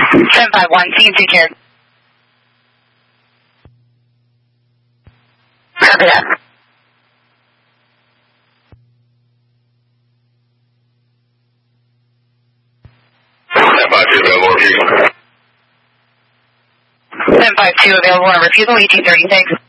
751, see you, take care. Copy that. available on refusal, 1830, thanks.